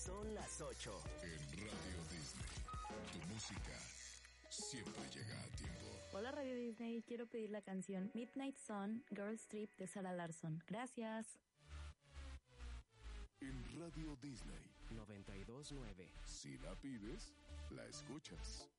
Son las 8. En Radio Disney, tu música siempre llega a tiempo. Hola Radio Disney, quiero pedir la canción Midnight Sun, Girls Trip de Sarah Larsson. Gracias. En Radio Disney 92.9. Si la pides, la escuchas.